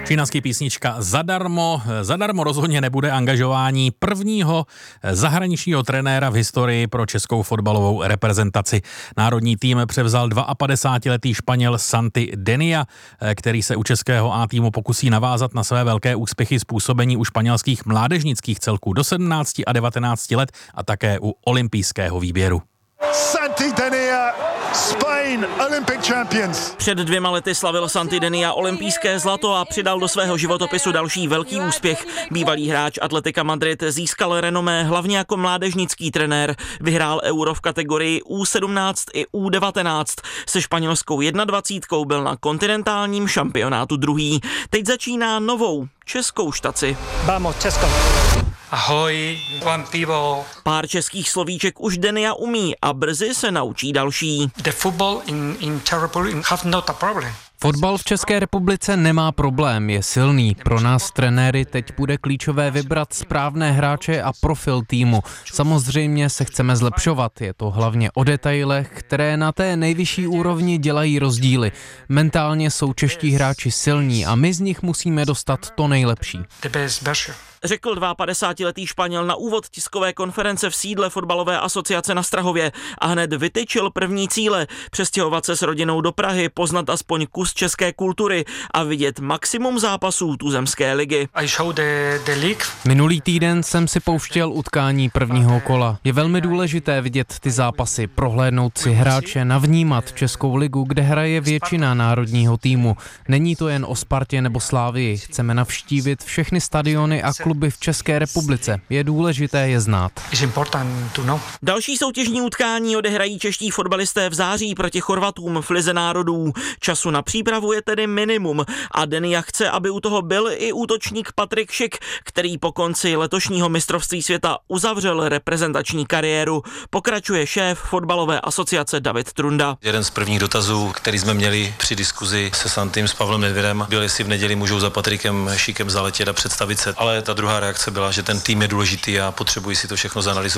Čínský písnička Zadarmo. Zadarmo rozhodně nebude angažování prvního zahraničního trenéra v historii pro českou fotbalovou reprezentaci. Národní tým převzal 52letý Španěl Santi Denia, který se u českého A týmu pokusí navázat na své velké úspěchy z působení u španělských mládežnických celků do 17 a 19 let a také u olympijského výběru. Santi Denia, Spain, Olympic champions. Před 2 lety slavil Santi Denia olympijské zlato a přidal do svého životopisu další velký úspěch. Bývalý hráč Atletika Madrid získal renomé hlavně jako mládežnický trenér. Vyhrál Euro v kategorii U17 i U19. Se španělskou 21 byl na kontinentálním šampionátu druhý. Teď začíná novou českou štaci. Vamos, Česko. Ahoj, vám pivo. Pár českých slovíček už Denia umí a brzy se naučí další. The football in Territory have not a problem. Fotbal v České republice nemá problém, je silný. Pro nás trenéry teď bude klíčové vybrat správné hráče a profil týmu. Samozřejmě se chceme zlepšovat, je to hlavně o detailech, které na té nejvyšší úrovni dělají rozdíly. Mentálně jsou čeští hráči silní a my z nich musíme dostat to nejlepší. Řekl 52letý Španěl na úvod tiskové konference v sídle fotbalové asociace na Strahově a hned vytyčil první cíle: přestěhovat se s rodinou do Prahy, poznat aspoň kus české kultury a vidět maximum zápasů tuzemské ligy. Minulý týden jsem si pouštěl utkání prvního kola. Je velmi důležité vidět ty zápasy, prohlédnout si hráče, navnímat českou ligu, kde hraje většina národního týmu. Není to jen o Spartě nebo Slávii, chceme navštívit všechny stadiony a kluby v České republice. Je důležité je znát. Další soutěžní utkání odehrají čeští fotbalisté v září proti Chorvatům v Lize národů. Času na přípravu je tedy minimum a Denia chce, aby u toho byl i útočník Patrik Schick, který po konci letošního mistrovství světa uzavřel reprezentační kariéru. Pokračuje šéf fotbalové asociace David Trunda. Jeden z prvních dotazů, který jsme měli při diskuzi se Santym, s Pavlem Nedvědem, byl, jestli v neděli můžou za Patrikem Schickem zaletět a představit se. Ale ta druhá reakce byla, že ten tým je důležitý a potřebují si to všechno zanalyzovat.